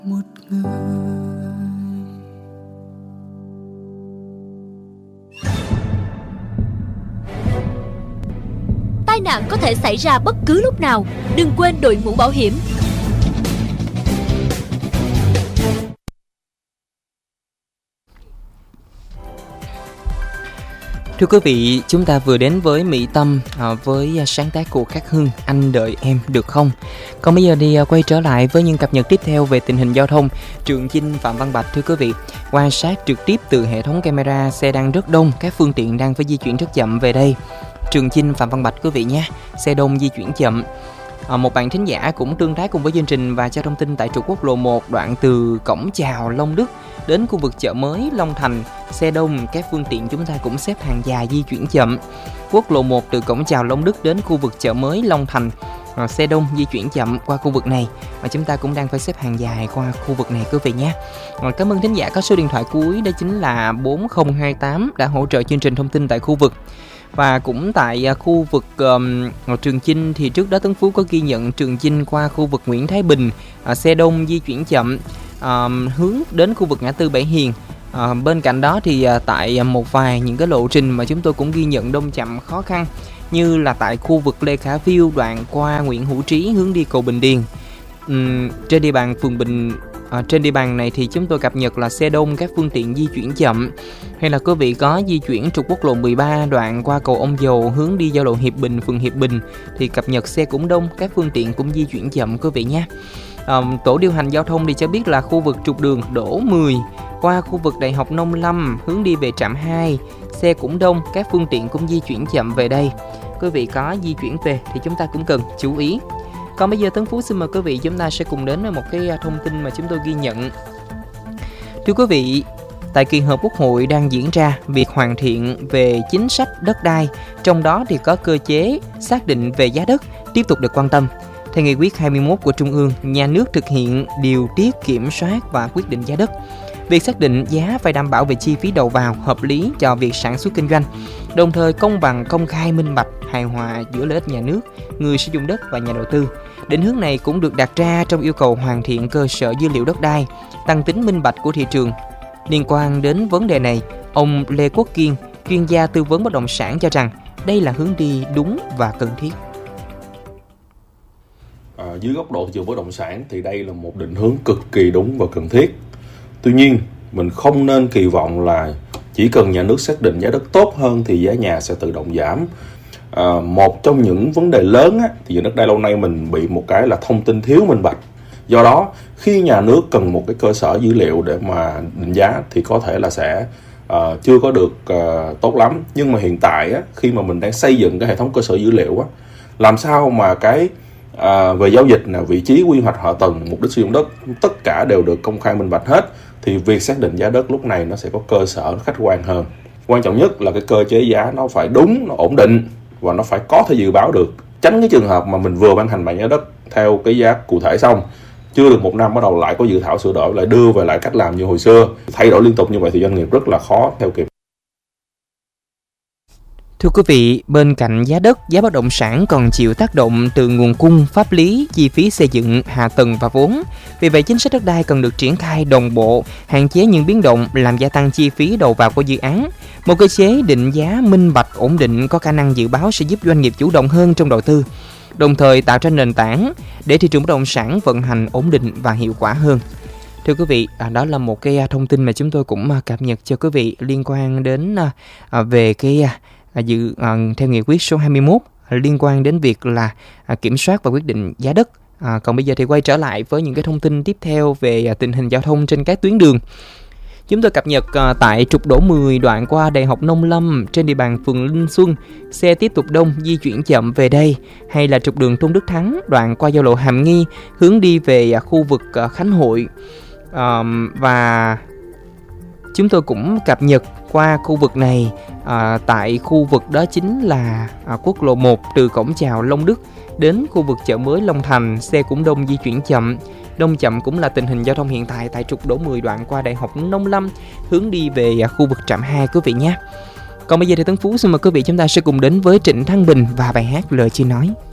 một người. Tai nạn có thể xảy ra bất cứ lúc nào, đừng quên đội mũ bảo hiểm. Thưa quý vị, chúng ta vừa đến với Mỹ Tâm với sáng tác của Khắc Hưng, Anh Đợi Em Được Không. Còn bây giờ thì quay trở lại với những cập nhật tiếp theo về tình hình giao thông. Trường Chinh, Phạm Văn Bạch, thưa quý vị, quan sát trực tiếp từ hệ thống camera, xe đang rất đông, các phương tiện đang phải di chuyển rất chậm về đây. Trường Chinh, Phạm Văn Bạch quý vị nhé, xe đông di chuyển chậm. Một bạn thính giả cũng tương tác cùng với chương trình và cho thông tin tại trục quốc lộ 1 đoạn từ cổng chào Long Đức đến khu vực chợ mới Long Thành, xe đông, các phương tiện chúng ta cũng xếp hàng dài di chuyển chậm. Quốc lộ 1 từ cổng chào Long Đức đến khu vực chợ mới Long Thành, xe đông di chuyển chậm qua khu vực này và chúng ta cũng đang phải xếp hàng dài qua khu vực này quý vị nhé. Cảm ơn thính giả có số điện thoại cuối đó chính là 4028 đã hỗ trợ chương trình thông tin tại khu vực. Và cũng tại khu vực Trường Chinh thì trước đó Tấn Phú có ghi nhận Trường Chinh qua khu vực Nguyễn Thái Bình, xe đông di chuyển chậm hướng đến khu vực ngã tư Bảy Hiền. Bên cạnh đó thì tại một vài những cái lộ trình mà chúng tôi cũng ghi nhận đông chậm khó khăn, như là tại khu vực Lê Khả Phiêu đoạn qua Nguyễn Hữu Trí hướng đi cầu Bình Điền. Trên địa bàn phường trên địa bàn này thì chúng tôi cập nhật là xe đông, các phương tiện di chuyển chậm. Hay là quý vị có di chuyển trục quốc lộ 13 đoạn qua cầu Ông Dầu hướng đi giao lộ Hiệp Bình, phường Hiệp Bình thì cập nhật xe cũng đông, các phương tiện cũng di chuyển chậm quý vị nhé. Tổ điều hành giao thông thì cho biết là khu vực trục đường Đỗ 10 qua khu vực Đại học Nông Lâm hướng đi về trạm 2, xe cũng đông, các phương tiện cũng di chuyển chậm về đây. Quý vị có di chuyển về thì chúng ta cũng cần chú ý. Còn bây giờ Tấn Phú xin mời quý vị chúng ta sẽ cùng đến với một cái thông tin mà chúng tôi ghi nhận. Thưa quý vị, tại kỳ họp Quốc hội đang diễn ra, việc hoàn thiện về chính sách đất đai, trong đó thì có cơ chế xác định về giá đất tiếp tục được quan tâm. Theo nghị quyết 21 của Trung ương, nhà nước thực hiện điều tiết kiểm soát và quyết định giá đất. Việc xác định giá phải đảm bảo về chi phí đầu vào hợp lý cho việc sản xuất kinh doanh, đồng thời công bằng, công khai, minh bạch, hài hòa giữa lợi ích nhà nước, người sử dụng đất và nhà đầu tư. Định hướng này cũng được đặt ra trong yêu cầu hoàn thiện cơ sở dữ liệu đất đai, tăng tính minh bạch của thị trường. Liên quan đến vấn đề này, ông Lê Quốc Kiên, chuyên gia tư vấn bất động sản cho rằng đây là hướng đi đúng và cần thiết. Dưới góc độ thị trường bất động sản thì đây là một định hướng cực kỳ đúng và cần thiết. Tuy nhiên, mình không nên kỳ vọng là chỉ cần nhà nước xác định giá đất tốt hơn thì giá nhà sẽ tự động giảm. Một trong những vấn đề lớn thì nhà đất đai lâu nay mình bị một cái là thông tin thiếu minh bạch. Do đó, khi nhà nước cần một cái cơ sở dữ liệu để mà định giá thì có thể là sẽ chưa có được tốt lắm. Nhưng mà hiện tại khi mà mình đang xây dựng cái hệ thống cơ sở dữ liệu làm sao mà cái về giao dịch, vị trí, quy hoạch, hạ tầng, mục đích sử dụng đất, tất cả đều được công khai minh bạch hết, thì việc xác định giá đất lúc này nó sẽ có cơ sở, khách quan hơn. Quan trọng nhất là cái cơ chế giá nó phải đúng, nó ổn định và nó phải có thể dự báo được, tránh cái trường hợp mà mình vừa ban hành bảng giá đất theo cái giá cụ thể xong chưa được một năm bắt đầu lại có dự thảo sửa đổi, lại đưa về lại cách làm như hồi xưa, thay đổi liên tục như vậy thì doanh nghiệp rất là khó theo kịp. Thưa quý vị, bên cạnh giá đất, giá bất động sản còn chịu tác động từ nguồn cung, pháp lý, chi phí xây dựng, hạ tầng và vốn. Vì vậy, chính sách đất đai cần được triển khai đồng bộ, hạn chế những biến động làm gia tăng chi phí đầu vào của dự án. Một cơ chế định giá minh bạch, ổn định, có khả năng dự báo sẽ giúp doanh nghiệp chủ động hơn trong đầu tư, đồng thời tạo ra nền tảng để thị trường bất động sản vận hành ổn định và hiệu quả hơn. Thưa quý vị, đó là một cái thông tin mà chúng tôi cũng cập nhật cho quý vị liên quan đến về cái theo nghị quyết số 21 liên quan đến việc là kiểm soát và quyết định giá đất. Còn bây giờ thì quay trở lại với những cái thông tin tiếp theo về tình hình giao thông trên các tuyến đường. Chúng tôi cập nhật tại trục Đỗ 10 đoạn qua Đại học Nông Lâm trên địa bàn phường Linh Xuân, xe tiếp tục đông, di chuyển chậm về đây. Hay là trục đường Tôn Đức Thắng đoạn qua giao lộ Hàm Nghi hướng đi về khu vực Khánh Hội. Và chúng tôi cũng cập nhật qua khu vực này tại khu vực đó chính là quốc lộ 1 từ cổng chào Long Đức đến khu vực chợ mới Long Thành, xe cũng đông, di chuyển chậm. Đông chậm cũng là tình hình giao thông hiện tại tại trục Đỗ 10 đoạn qua Đại học Nông Lâm hướng đi về khu vực trạm 2 quý vị nhé. Còn bây giờ thì Tấn Phú xin mời quý vị chúng ta sẽ cùng đến với Trịnh Thăng Bình và bài hát Lời Chi Nói.